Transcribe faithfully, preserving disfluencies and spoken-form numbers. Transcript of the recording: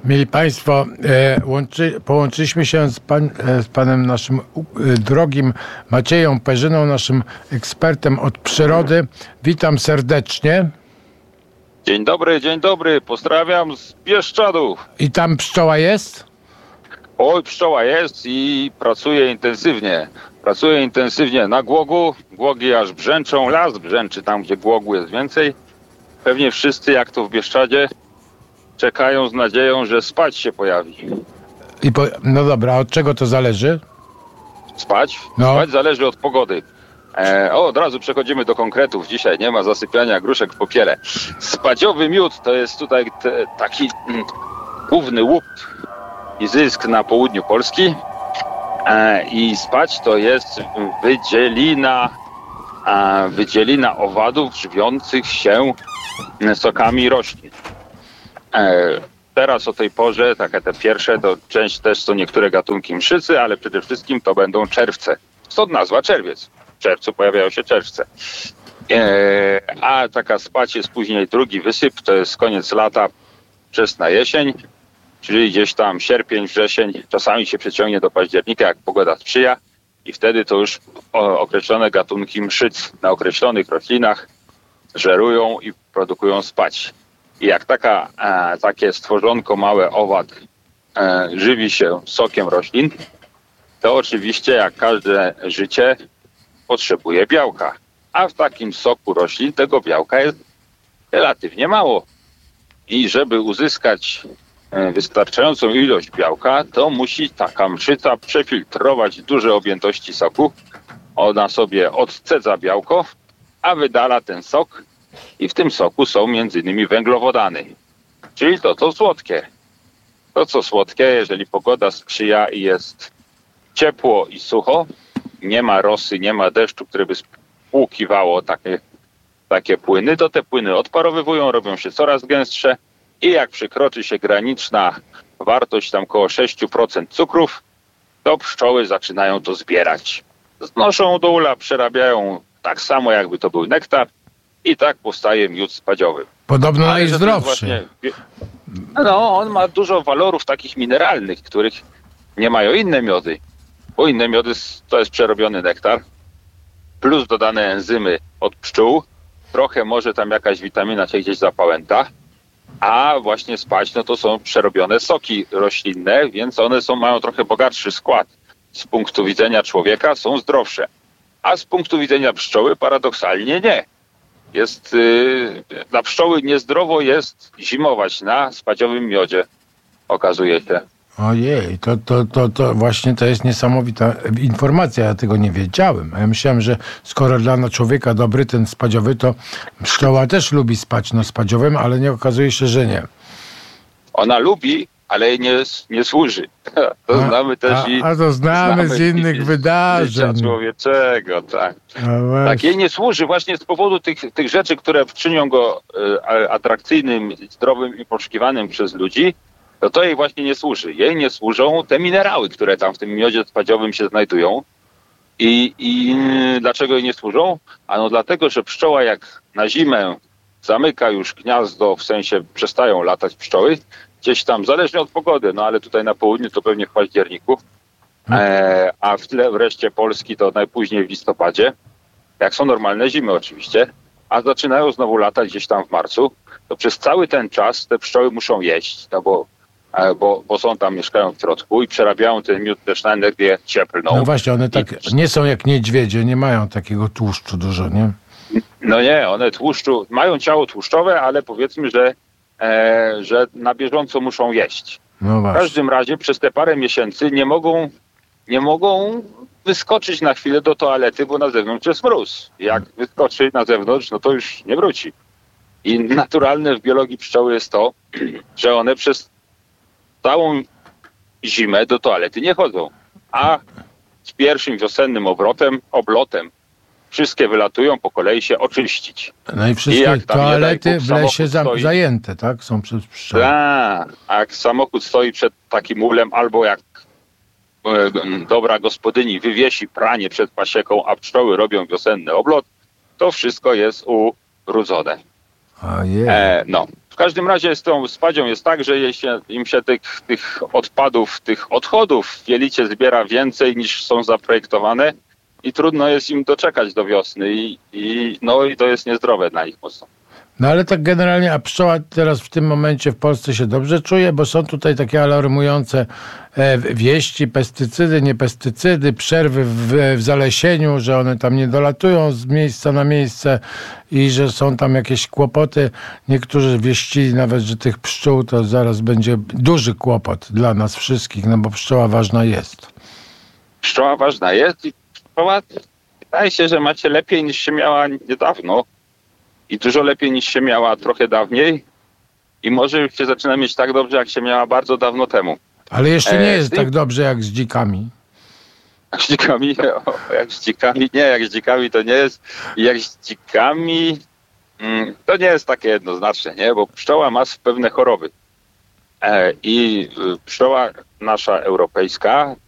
Mieli Państwo, e, łączy, połączyliśmy się z, pan, e, z panem naszym e, drogim Maciejem Perzyną, naszym ekspertem od przyrody. Witam serdecznie. Dzień dobry, dzień dobry. Pozdrawiam z Bieszczadów. I tam pszczoła jest? Oj, pszczoła jest i pracuje intensywnie. Pracuje intensywnie na głogu. Głogi aż brzęczą. Las brzęczy tam, gdzie głogu jest więcej. Pewnie wszyscy, jak to w Bieszczadzie, czekają z nadzieją, że spać się pojawi. I po, no dobra, od czego to zależy? Spać? No. Spać zależy od pogody. E, o, od razu przechodzimy do konkretów. Dzisiaj nie ma zasypiania gruszek w popiele. Spadziowy miód to jest tutaj te, taki mm, główny łup i zysk na południu Polski. E, I spać to jest wydzielina, e, wydzielina owadów żywiących się sokami roślin. E, teraz o tej porze, takie te pierwsze, to część też są niektóre gatunki mszycy, ale przede wszystkim to będą czerwce. Stąd nazwa czerwiec. W czerwcu pojawiają się czerwce. E, a taka spać jest później drugi wysyp, to jest koniec lata, wczesna jesień, czyli gdzieś tam sierpień, wrzesień, czasami się przeciągnie do października, jak pogoda sprzyja i wtedy to już o, określone gatunki mszyc na określonych roślinach żerują i produkują spać. I jak taka, e, takie stworzonko małe owad e, żywi się sokiem roślin, to oczywiście jak każde życie potrzebuje białka. A w takim soku roślin tego białka jest relatywnie mało. I żeby uzyskać e, wystarczającą ilość białka, to musi taka mszyca przefiltrować duże objętości soku. Ona sobie odcedza białko, a wydala ten sok. I w tym soku są między innymi węglowodany, czyli to, co słodkie. To, co słodkie, jeżeli pogoda sprzyja i jest ciepło i sucho, nie ma rosy, nie ma deszczu, który by spłukiwało takie, takie płyny, to te płyny odparowywują, robią się coraz gęstsze i jak przekroczy się graniczna wartość tam około sześć procent cukrów, to pszczoły zaczynają to zbierać. Znoszą do ula, przerabiają tak samo, jakby to był nektar, i tak powstaje miód spadziowy. Podobno najzdrowszy. Właśnie, no, on ma dużo walorów takich mineralnych, których nie mają inne miody. Bo inne miody to jest przerobiony nektar, plus dodane enzymy od pszczół, trochę może tam jakaś witamina się gdzieś zapałęta, a właśnie spać, no to są przerobione soki roślinne, więc one są, mają trochę bogatszy skład. Z punktu widzenia człowieka są zdrowsze, a z punktu widzenia pszczoły paradoksalnie nie. Jest yy, dla pszczoły niezdrowo jest zimować na spadziowym miodzie, okazuje się. Ojej, to, to, to, to właśnie to jest niesamowita informacja, ja tego nie wiedziałem. A ja myślałem, że skoro dla człowieka dobry ten spadziowy, to pszczoła też lubi spać na spadziowym, ale nie okazuje się, że nie. Ona lubi, ale jej nie, nie służy. To a, znamy też a, i... A to znamy, znamy z innych i, wydarzeń. Życia człowieczego, tak. Tak, jej nie służy właśnie z powodu tych, tych rzeczy, które czynią go e, atrakcyjnym, zdrowym i poszukiwanym przez ludzi, to to jej właśnie nie służy. Jej nie służą te minerały, które tam w tym miodzie spadziowym się znajdują. I, i dlaczego jej nie służą? Ano dlatego, że pszczoła jak na zimę zamyka już gniazdo, w sensie przestają latać pszczoły, gdzieś tam, zależnie od pogody, no ale tutaj na południu to pewnie w październiku, e, a w tle wreszcie Polski to najpóźniej w listopadzie, jak są normalne zimy oczywiście, a zaczynają znowu latać gdzieś tam w marcu, to przez cały ten czas te pszczoły muszą jeść, no bo, e, bo, bo są tam, mieszkają w środku i przerabiają ten miód też na energię cieplną. No właśnie, one tak I, nie są jak niedźwiedzie, nie mają takiego tłuszczu dużo, nie? No nie, one tłuszczu, mają ciało tłuszczowe, ale powiedzmy, że E, że na bieżąco muszą jeść. No w każdym razie przez te parę miesięcy nie mogą, nie mogą wyskoczyć na chwilę do toalety, bo na zewnątrz jest mróz. Jak wyskoczy na zewnątrz, no to już nie wróci. I naturalne w biologii pszczoły jest to, że one przez całą zimę do toalety nie chodzą. A z pierwszym wiosennym obrotem, oblotem wszystkie wylatują po kolei się oczyścić. No i wszystkie I toalety w lesie za, stoi, zajęte, tak? Są przez pszczoły. Tak, a jak samochód stoi przed takim ulem, albo jak e, dobra gospodyni wywiesi pranie przed pasieką, a pszczoły robią wiosenny oblot, to wszystko jest ubrudzone. Ojej. E, no. W każdym razie z tą spadzią jest tak, że jej się, im się tych, tych odpadów, tych odchodów w jelicie zbiera więcej niż są zaprojektowane i trudno jest im doczekać do wiosny i, i, no, i to jest niezdrowe dla nich mocno. No ale tak generalnie, a pszczoła teraz w tym momencie w Polsce się dobrze czuje, bo są tutaj takie alarmujące e, wieści, pestycydy, nie pestycydy, przerwy w, w zalesieniu, że one tam nie dolatują z miejsca na miejsce i że są tam jakieś kłopoty. Niektórzy wieścili nawet, że tych pszczół to zaraz będzie duży kłopot dla nas wszystkich, no bo pszczoła ważna jest. Pszczoła ważna jest i pszczoła wydaje się, że macie lepiej niż się miała niedawno. I dużo lepiej niż się miała trochę dawniej i może już się zaczyna mieć tak dobrze, jak się miała bardzo dawno temu. Ale jeszcze nie e, jest ty... tak dobrze jak z dzikami. Jak z dzikami? O, jak z dzikami? Nie, jak z dzikami to nie jest. Jak z dzikami mm, to nie jest takie jednoznaczne, nie? Bo pszczoła ma pewne choroby. E, I pszczoła nasza europejska